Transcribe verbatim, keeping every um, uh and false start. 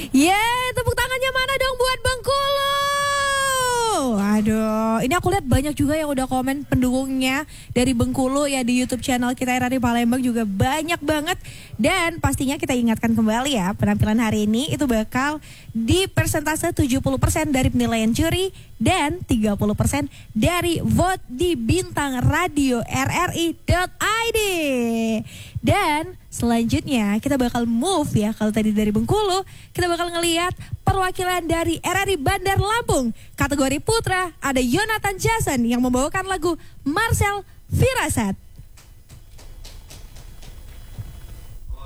Yeay, tepuk tangannya mana dong buat Bengkulu. Aduh, ini aku lihat banyak juga yang udah komen pendukungnya dari Bengkulu ya di YouTube channel kita R R I Palembang juga banyak banget. Dan pastinya kita ingatkan kembali ya, penampilan hari ini itu bakal di persentase tujuh puluh persen dari penilaian juri dan tiga puluh persen dari vote di bintang radio R R I dot I D. Dan selanjutnya kita bakal move ya, kalau tadi dari Bengkulu, kita bakal ngelihat perwakilan dari R R I Bandar Lampung. Kategori putra ada Yonatan Jason yang membawakan lagu Marcel Firasat.